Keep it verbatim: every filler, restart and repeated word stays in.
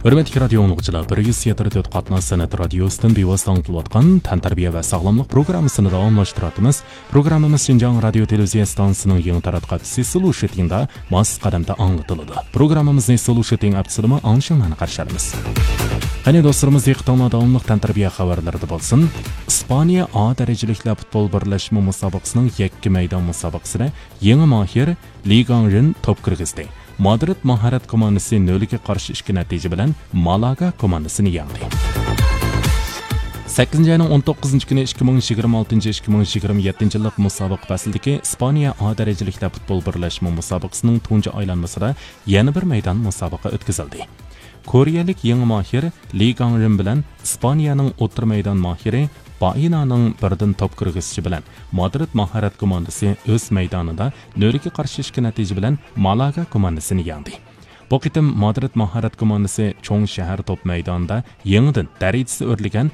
Hürmetli radio anlıqçılar, bir yüz yetmiş dört qatnaş sanat radiosidan bevosita anglatilayotgan tantarbiya va sog'lomlik programmasini davomlashtiramiz. Programmamiz Şinjan radio televiziya stansiyasining yangi taratquchisi Solution'da mas qadamda anlatiladi. Programmamizni Solution apsilimi anshinglarni qarshilaymiz. Qani do'stlarimiz, yaqinda davomli tantarbiya xabarlarida bo'lsin. Ispaniya A darajaliklar futbol birlashma musobaqasining yakka maydon musobaqasida yangi mohir Liganing top kirgizdi. Madrid mahorat komandasi nol ga qarshi ikki natija bilan Malaga komandasini yengdi. sakkizinchi ayning o'n to'qqizinchi kuni ikki ming yigirma oltinchi ikki ming yigirma yettinchi yillik musobaqa faslidagi Ispaniya A darajaliklar futbol birlashma musobaqasining tunji aylanmasida yana bir maydon musobaqa o'tkazildi. Koreyalik yangi mohir Li Gangrin bilan Ispaniyaning o'rta maydon mohiri Bainaning birdan top kirgizilishi bilan Madrid mahorat komandasi o'z maydonida nol ga qarshi ikki natija bilan Malaga komandasini yengdi. Bu qitim Madrid mahorat komandasi cho'ng shahar top maydonida yangidan darajasi o'rlagan